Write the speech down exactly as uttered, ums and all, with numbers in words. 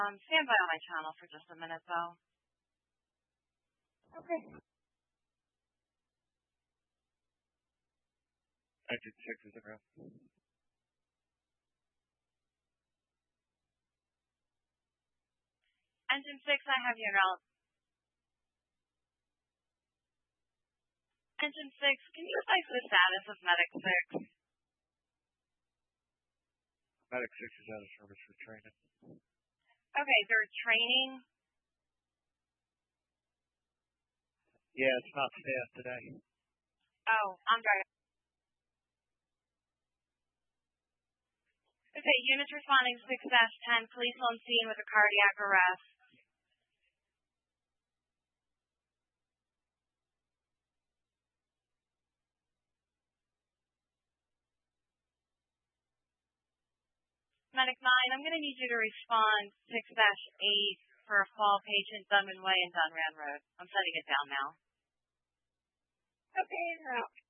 Um, stand by on my channel for just a minute, though. Okay. Engine six is around. Engine six, I have you route. Engine six, can you advise the status of Medic six? Medic six is out of service for training. Okay, they're training. Yeah, it's not staffed today. Oh, I'm sorry. Okay, units responding six dash ten, police on scene with a cardiac arrest. Medic nine, I'm going to need you to respond six dash eight for a fall patient, Dunman Way and Dunran Road. I'm setting it down now. Okay, en route.